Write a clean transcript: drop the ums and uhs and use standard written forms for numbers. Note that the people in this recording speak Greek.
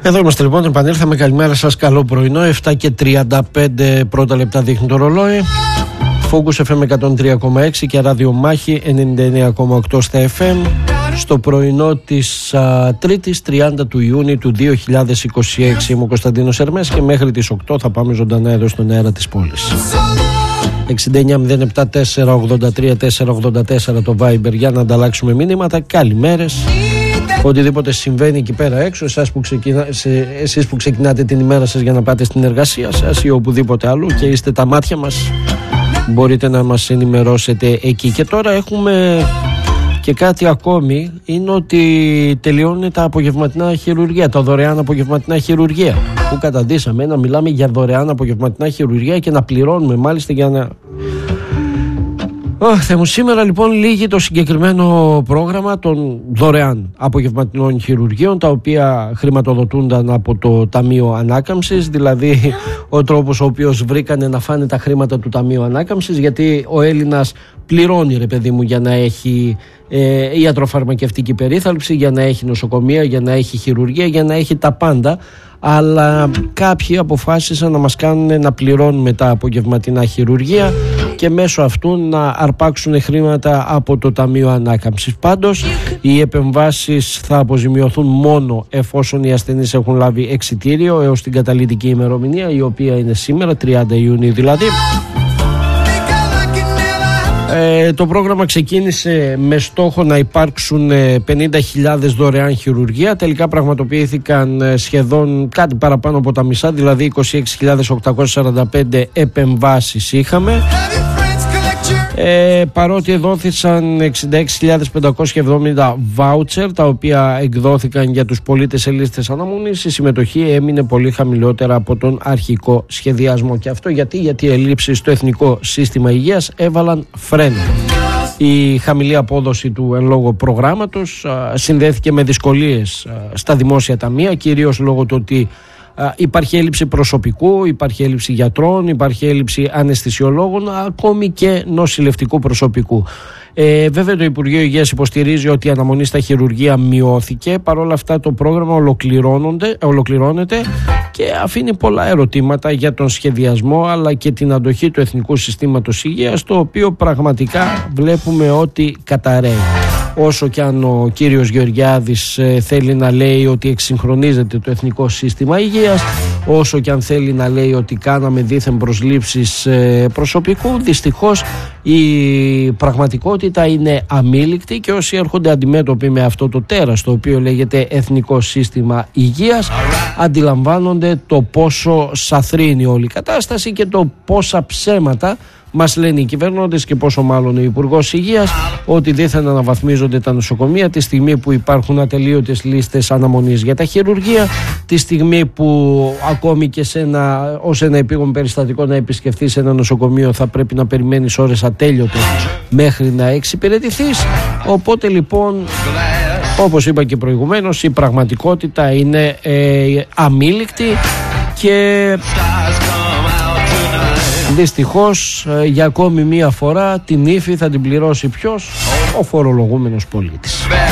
Εδώ είμαστε λοιπόν, επανήλθαμε. Καλημέρα σας, καλό πρωινό. 7:35 πρώτα λεπτά δείχνει το ρολόι. Focus FM 103,6 και ραδιομάχη 99,8 στα FM. Στο πρωινό της Τρίτης 30 του Ιούνιου του 2026. Είμαι ο Κωνσταντίνος Ερμές και μέχρι τις 8 θα πάμε ζωντανά εδώ στον αέρα της πόλης. 69-07-483-484 το Viber για να ανταλλάξουμε μηνύματα. Καλημέρες. Οτιδήποτε συμβαίνει εκεί πέρα έξω, εσείς που ξεκινάτε την ημέρα σας για να πάτε στην εργασία σας ή οπουδήποτε αλλού και είστε τα μάτια μας, μπορείτε να μας ενημερώσετε εκεί. Και τώρα έχουμε και κάτι ακόμη, είναι ότι τελειώνουν τα απογευματινά χειρουργία, τα δωρεάν απογευματινά χειρουργία που καταντήσαμε να μιλάμε για δωρεάν απογευματινά χειρουργία και να πληρώνουμε μάλιστα για να... Σήμερα λοιπόν λύγει το συγκεκριμένο πρόγραμμα των δωρεάν απογευματινών χειρουργείων, τα οποία χρηματοδοτούνταν από το Ταμείο Ανάκαμψης, δηλαδή ο τρόπος ο οποίος βρήκανε να φάνε τα χρήματα του Ταμείου Ανάκαμψης, γιατί ο Έλληνας πληρώνει, ρε παιδί μου, για να έχει ιατροφαρμακευτική περίθαλψη, για να έχει νοσοκομεία, για να έχει χειρουργία, για να έχει τα πάντα. Αλλά κάποιοι αποφάσισαν να μας κάνουν να πληρώνουμε τα απογευματινά χειρουργία και μέσω αυτού να αρπάξουν χρήματα από το Ταμείο Ανάκαμψης. Πάντως, οι επεμβάσεις θα αποζημιωθούν μόνο εφόσον οι ασθενείς έχουν λάβει εξιτήριο έως την καταλυτική ημερομηνία, η οποία είναι σήμερα, 30 Ιουνίου δηλαδή. Το πρόγραμμα ξεκίνησε με στόχο να υπάρξουν 50.000 δωρεάν χειρουργία. Τελικά πραγματοποιήθηκαν σχεδόν κάτι παραπάνω από τα μισά, δηλαδή 26.845 επεμβάσεις είχαμε. Παρότι δόθησαν 66.570 βάουτσερ, τα οποία εκδόθηκαν για τους πολίτες σε λίστες αναμονής, η συμμετοχή έμεινε πολύ χαμηλότερα από τον αρχικό σχεδιασμό. Και αυτό γιατί οι ελλείψεις στο Εθνικό Σύστημα Υγείας έβαλαν φρένο. Η χαμηλή απόδοση του εν λόγω προγράμματος συνδέθηκε με δυσκολίες στα δημόσια ταμεία, κυρίως λόγω του ότι υπάρχει έλλειψη προσωπικού, υπάρχει έλλειψη γιατρών, υπάρχει έλλειψη αναισθησιολόγων, ακόμη και νοσηλευτικού προσωπικού. Βέβαια το Υπουργείο Υγείας υποστηρίζει ότι η αναμονή στα χειρουργεία μειώθηκε. Παρ' όλα αυτά το πρόγραμμα ολοκληρώνεται και αφήνει πολλά ερωτήματα για τον σχεδιασμό αλλά και την αντοχή του Εθνικού Συστήματος Υγείας, το οποίο πραγματικά βλέπουμε ότι καταραίει. Όσο και αν ο κύριος Γεωργιάδης θέλει να λέει ότι εξυγχρονίζεται το Εθνικό Σύστημα Υγείας, όσο και αν θέλει να λέει ότι κάναμε δήθεν προσλήψεις προσωπικού, δυστυχώς η πραγματικότητα είναι αμήλικτη και όσοι έρχονται αντιμέτωποι με αυτό το τέρας, το οποίο λέγεται Εθνικό Σύστημα Υγείας, αντιλαμβάνονται το πόσο σαθρή είναι όλη η κατάσταση και το πόσα ψέματα μας λένε οι κυβερνώντες και πόσο μάλλον ο Υπουργός Υγείας, ότι δήθεν αναβαθμίζονται τα νοσοκομεία τη στιγμή που υπάρχουν ατελείωτες λίστες αναμονής για τα χειρουργεία, τη στιγμή που ακόμη και ως ένα επίγον περιστατικό να επισκεφθείς ένα νοσοκομείο θα πρέπει να περιμένεις ώρες ατέλειωτες μέχρι να εξυπηρετηθείς. Οπότε λοιπόν, όπως είπα και προηγουμένως, η πραγματικότητα είναι αμήλικτη και δυστυχώς για ακόμη μία φορά την ύφη θα την πληρώσει ποιος? Ο φορολογούμενος πολίτης.